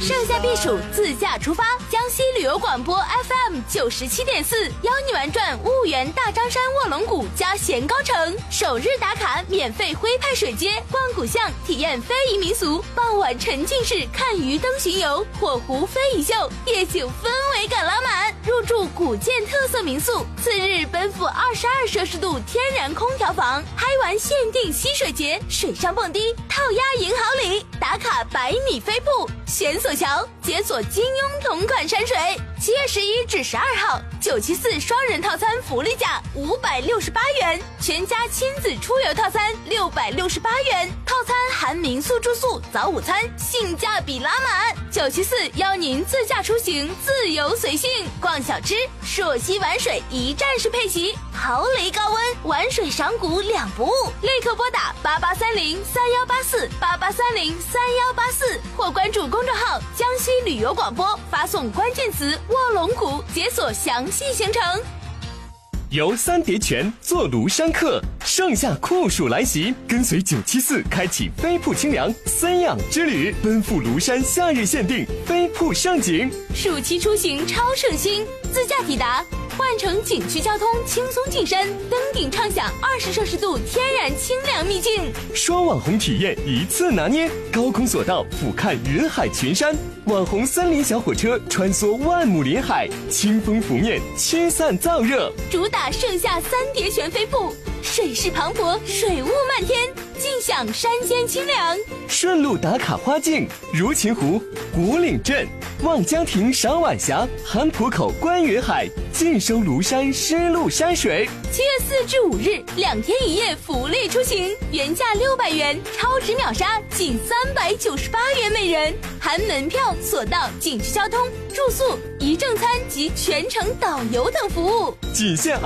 盛夏避暑，自驾出发。江西旅游广播 FM97.4，邀你玩转婺源大张山卧龙谷加咸高城，首日打卡免费徽派水街，逛古巷，体验非遗民俗，傍晚沉浸式看鱼灯巡游，火湖非遗秀，夜景氛围感拉满。入住古建特色民宿，次日奔赴22摄氏度天然空调房，嗨玩限定溪水节，水上蹦迪，套鸭赢好礼，打卡100米飞瀑，悬索桥，解锁金庸同款山水。7月11至12号，974双人套餐福利价568元，全家亲子出游套餐668元，套餐含民宿住宿、早午餐，性价比拉满。974邀您自驾出行，自由随性，逛小吃，朔溪玩水一站式配齐，豪雷高温，玩水赏古2不误。立刻拨打8830318488303184，或关注公众号江西旅游广播，发送关键词卧龙谷，解锁详细行程。 游3叠泉，坐庐山客，盛夏酷暑来袭，跟随974开启飞瀑清凉森养之旅，奔赴庐山夏日限定飞瀑盛景。 暑期出行超省心，自驾抵达，换乘景区交通轻松进山，登顶畅享20摄氏度天然清凉秘境。 双网红体验一次拿捏，高空索道俯瞰云海群山，网红森林小火车穿梭万亩林海，清风拂面，驱散燥热。 主打盛夏3叠泉飞瀑，水势磅礴，水雾漫天，尽享山间清凉。 顺路打卡花境，如琴湖、古岭镇、望江亭赏晚霞，韩浦口观云海，尽收庐山湿漉山水。 7月4至5日2天1夜福利出行，原价600元，超值秒杀仅398元每人，含门票、索道、景区交通、住宿、一正餐及全程导游等服务， 仅限